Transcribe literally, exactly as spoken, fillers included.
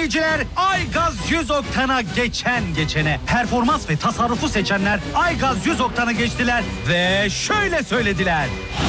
dinleyiciler, Aygaz yüz oktana geçen geçene performans ve tasarrufu seçenler Aygaz yüz oktanı geçtiler ve şöyle söylediler.